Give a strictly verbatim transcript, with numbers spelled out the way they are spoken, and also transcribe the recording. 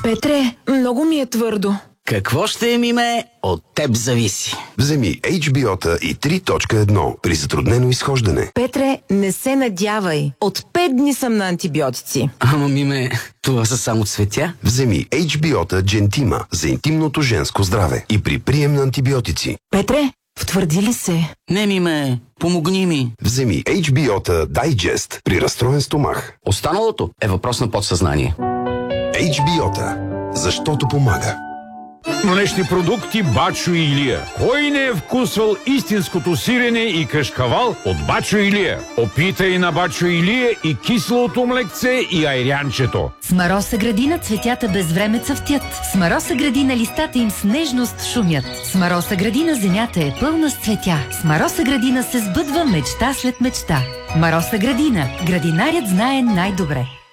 Петре, много ми е твърдо. Какво ще е, миме? От теб зависи. Вземи Ейч Би О-та и три точка едно при затруднено изхождане. Петре, не се надявай. От пет дни съм на антибиотици. Ама, миме, това са само цветя. Вземи Ейч Би О-та Джентима за интимното женско здраве и при прием на антибиотици. Петре, втвърди ли се? Не, миме, помогни ми. Вземи Ейч Би О-та Дайджест при разстроен стомах. Останалото е въпрос на подсъзнание. Ейч Би О-та. Защото помага. Млечни продукти Бачо и Илия. Кой не е вкусвал истинското сирене и кашкавал от Бачо и Илия? Опитай на Бачо и Илия и киселото млекце и айрянчето. С Мароса градина цветята без време цъфтят. С Мароса градина листата им с нежност шумят. С Мароса градина земята е пълна с цветя. С Мароса градина се сбъдва мечта след мечта. Мароса градина. Градинарят знае най-добре.